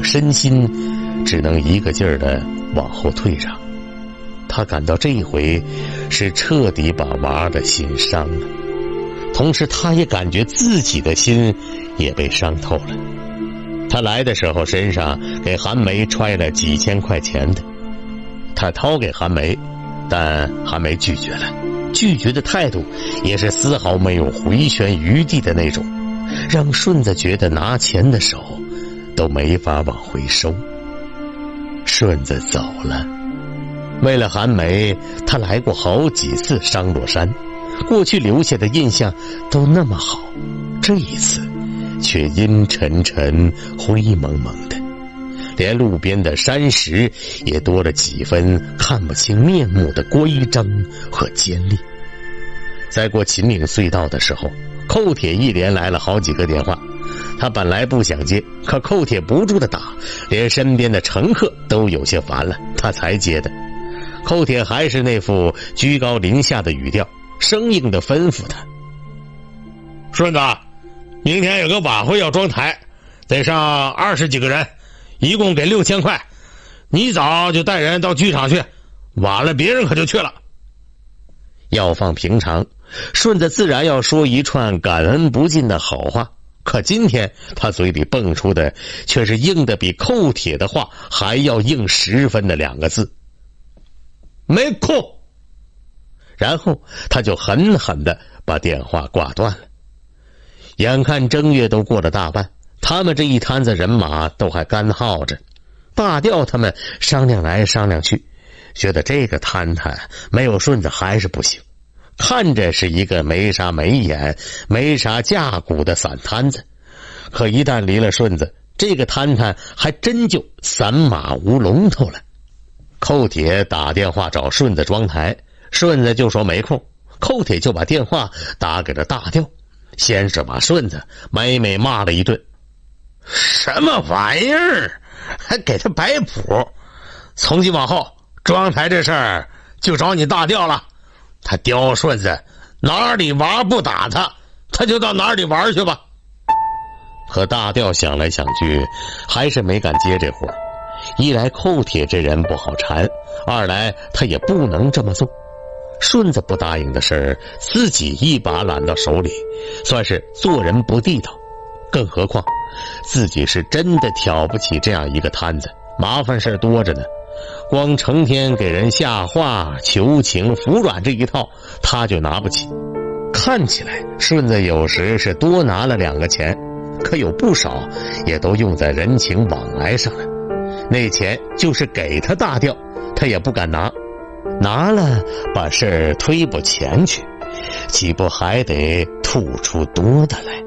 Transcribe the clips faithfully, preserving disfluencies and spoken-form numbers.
可身心只能一个劲儿地往后退让。他感到这一回是彻底把娃的心伤了，同时他也感觉自己的心也被伤透了。他来的时候身上给韩梅揣了几千块钱的，他掏给韩梅，但韩梅拒绝了，拒绝的态度也是丝毫没有回旋余地的那种，让顺子觉得拿钱的手都没法往回收。顺子走了，为了韩梅，他来过好几次商洛山，过去留下的印象都那么好，这一次却阴沉沉灰蒙蒙的，连路边的山石也多了几分看不清面目的规张和尖利。在过秦岭隧道的时候，寇铁一连来了好几个电话，他本来不想接，可寇铁不住的打，连身边的乘客都有些烦了，他才接的。寇铁还是那副居高临下的语调，生硬地吩咐他：顺子，明天有个晚会要装台，得上二十几个人，一共给六千块，你早就带人到剧场去，晚了别人可就去了。要放平常，顺子自然要说一串感恩不尽的好话，可今天他嘴里蹦出的却是硬的比寇铁的话还要硬十分的两个字：没空。然后他就狠狠地把电话挂断了。眼看正月都过了大半，他们这一摊子人马都还干耗着。大调他们商量来商量去，觉得这个摊摊没有顺子还是不行，看着是一个没啥眉眼没啥架骨的散摊子，可一旦离了顺子，这个摊摊还真就散马无龙头了。寇铁打电话找顺子装台，顺子就说没空，寇铁就把电话打给了大调，先是把顺子每每骂了一顿，什么玩意儿，还给他摆谱，从今往后装台这事儿就找你大调了，他刁顺子哪里玩不打他，他就到哪里玩去吧。可大调想来想去还是没敢接这活，一来寇铁这人不好缠，二来他也不能这么做。顺子不答应的事儿，自己一把揽到手里，算是做人不地道。更何况自己是真的挑不起这样一个摊子，麻烦事多着呢。光成天给人下话求情服软这一套他就拿不起。看起来顺子有时是多拿了两个钱，可有不少也都用在人情往来上了。那钱就是给他大调，他也不敢拿，拿了把事儿推不前去，岂不还得吐出多的来。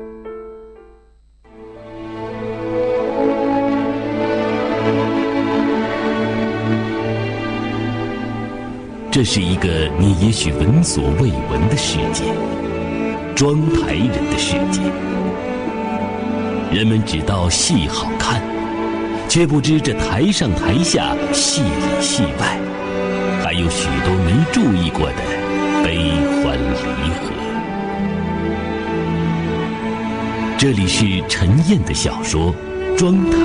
这是一个你也许闻所未闻的世界，装台人的世界。人们只道戏好看，却不知这台上台下戏里戏外还有许多没注意过的悲欢离合。这里是陈燕的小说《装台》。